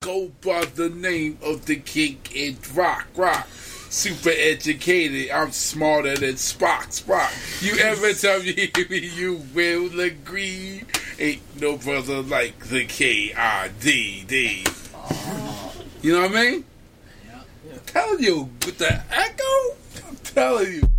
go by the name of the King and Rock. Super educated, I'm smarter than Spock. You ever tell me you will agree? Ain't no brother like the K-I-D-D. You know what I mean? Yeah. I'm telling you, with the echo, I'm telling you.